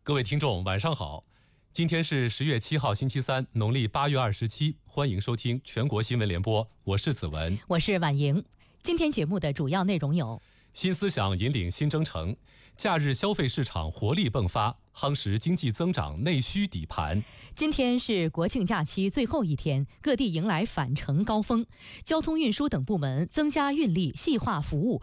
各位听众晚上好，今天是10月7号星期三，农历8月27，欢迎收听全国新闻联播，我是子文， 我是婉莹。今天节目的主要内容有： 新思想引领新征程，假日消费市场活力迸发，夯实经济增长内需底盘。 今天是国庆假期最后一天，各地迎来返程高峰，交通运输等部门增加运力、细化服务，